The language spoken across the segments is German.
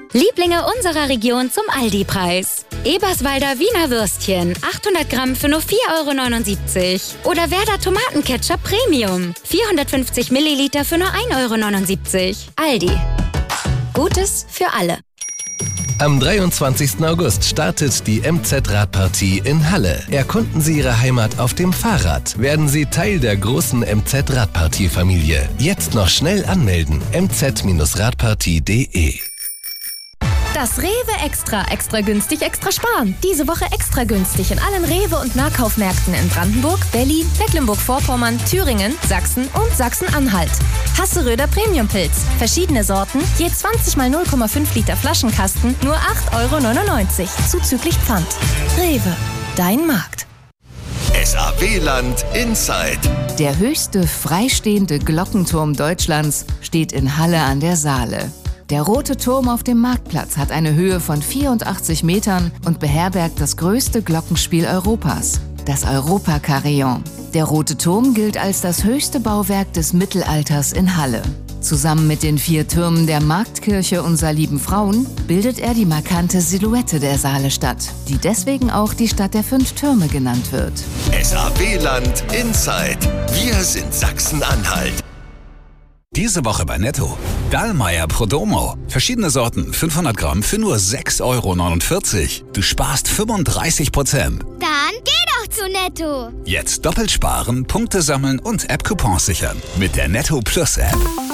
Lieblinge unserer Region zum Aldi-Preis. Eberswalder Wiener Würstchen, 800 Gramm für nur 4,79 €. Oder Werder Tomatenketchup Premium, 450 Milliliter für nur 1,79 €. Aldi. Gutes für alle. Am 23. August startet die MZ-Radpartie in Halle. Erkunden Sie Ihre Heimat auf dem Fahrrad. Werden Sie Teil der großen MZ-Radpartie-Familie. Jetzt noch schnell anmelden. mz-radpartie.de. Das Rewe Extra günstig, extra sparen. Diese Woche extra günstig in allen Rewe- und Nahkaufmärkten in Brandenburg, Berlin, Mecklenburg-Vorpommern, Thüringen, Sachsen und Sachsen-Anhalt. Hasseröder Premiumpilz. Verschiedene Sorten, je 20 mal 0,5 Liter Flaschenkasten, nur 8,99 € zuzüglich Pfand. Rewe, dein Markt. SAW-Land Inside. Der höchste freistehende Glockenturm Deutschlands steht in Halle an der Saale. Der Rote Turm auf dem Marktplatz hat eine Höhe von 84 Metern und beherbergt das größte Glockenspiel Europas, das Europa-Carillon. Der Rote Turm gilt als das höchste Bauwerk des Mittelalters in Halle. Zusammen mit den 4 Türmen der Marktkirche Unser lieben Frauen bildet er die markante Silhouette der Saalestadt, die deswegen auch die Stadt der 5 Türme genannt wird. SAW-Land Inside. Wir sind Sachsen-Anhalt. Diese Woche bei Netto. Dallmayr Prodomo. Verschiedene Sorten, 500 Gramm für nur 6,49 €. Du sparst 35%. Dann geh doch zu Netto. Jetzt doppelt sparen, Punkte sammeln und App-Coupons sichern. Mit der Netto Plus App.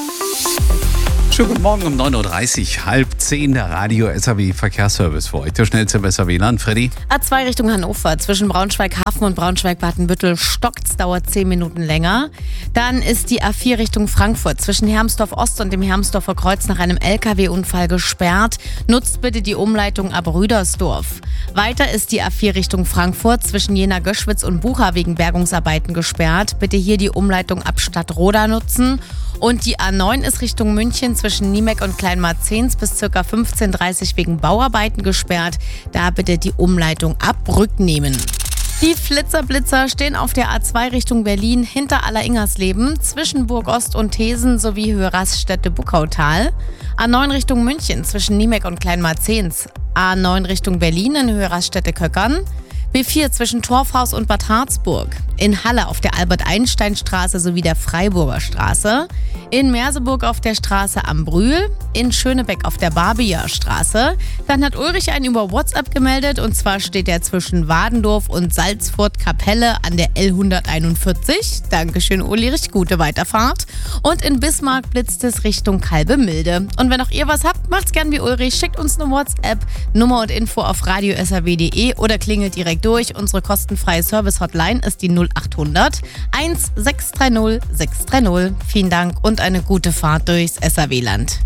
Schönen guten Morgen um 9:30 Uhr, 9:30 der Radio SAW Verkehrsservice für euch. Der schnellste im SAW-Land. Freddy? A2 Richtung Hannover. Zwischen Braunschweig-Hafen und Braunschweig-Badenbüttel stockt's, dauert 10 Minuten länger. Dann ist die A4 Richtung Frankfurt. Zwischen Hermsdorf Ost und dem Hermsdorfer Kreuz nach einem LKW-Unfall gesperrt. Nutzt bitte die Umleitung ab Rüdersdorf. Weiter ist die A4 Richtung Frankfurt. Zwischen Jena-Göschwitz und Bucha wegen Bergungsarbeiten gesperrt. Bitte hier die Umleitung ab Stadtroda nutzen. Und die A9 ist Richtung München zwischen Niemeck und Kleinmarzens bis ca. 15:30 Uhr wegen Bauarbeiten gesperrt. Da bitte die Umleitung ab Brück nehmen. Die Flitzer-Blitzer stehen auf der A2 Richtung Berlin hinter Alleringers-Leben, zwischen Burg Ost und Thesen sowie Höhe-Raststätte-Buckautal. A9 Richtung München zwischen Niemeck und Kleinmarzens. A9 Richtung Berlin in Höhe-Raststätte-Köckern. B4 zwischen Torfhaus und Bad Harzburg. In Halle auf der Albert-Einstein-Straße sowie der Freiburger Straße. In Merseburg auf der Straße am Brühl. In Schönebeck auf der Barbier Straße. Dann hat Ulrich einen über WhatsApp gemeldet und zwar steht er zwischen Wadendorf und Salzfurt-Kapelle an der L141. Dankeschön Ulrich, gute Weiterfahrt. Und in Bismarck blitzt es Richtung Kalbemilde. Und wenn auch ihr was habt, macht's gern wie Ulrich. Schickt uns eine WhatsApp, Nummer und Info auf radio.saw.de oder klingelt direkt durch. Unsere kostenfreie Service-Hotline ist die 0800 1630 630. Vielen Dank und eine gute Fahrt durchs SAW-Land.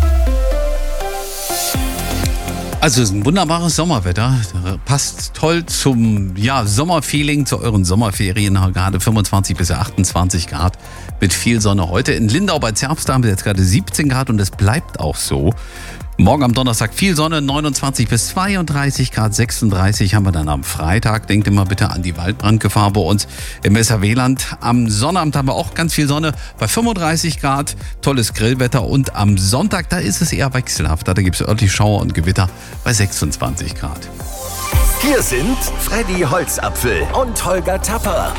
Also es ist ein wunderbares Sommerwetter. Passt toll zum Sommerfeeling, zu euren Sommerferien. Gerade 25 bis 28 Grad mit viel Sonne. Heute in Lindau bei Zerbst haben wir jetzt gerade 17 Grad und es bleibt auch so. Morgen am Donnerstag viel Sonne, 29 bis 32 Grad, 36 haben wir dann am Freitag. Denkt immer bitte an die Waldbrandgefahr bei uns im SAW-Land. Am Sonnabend haben wir auch ganz viel Sonne bei 35 Grad, tolles Grillwetter. Und am Sonntag, da ist es eher wechselhafter. Da gibt es örtlich Schauer und Gewitter bei 26 Grad. Hier sind Freddy Holzapfel und Holger Tapper.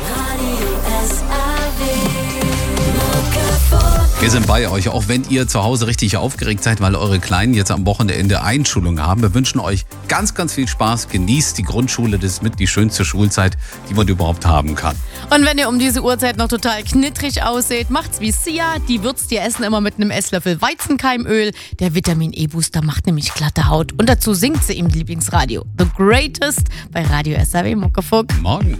Wir sind bei euch, auch wenn ihr zu Hause richtig aufgeregt seid, weil eure Kleinen jetzt am Wochenende Einschulung haben. Wir wünschen euch ganz, ganz viel Spaß. Genießt die Grundschule, das ist mit die schönste Schulzeit, die man überhaupt haben kann. Und wenn ihr um diese Uhrzeit noch total knittrig ausseht, macht's wie Sia. Die würzt ihr Essen immer mit einem Esslöffel Weizenkeimöl. Der Vitamin-E-Booster macht nämlich glatte Haut. Und dazu singt sie im Lieblingsradio The Greatest bei Radio SAW Muckefuck. Morgen.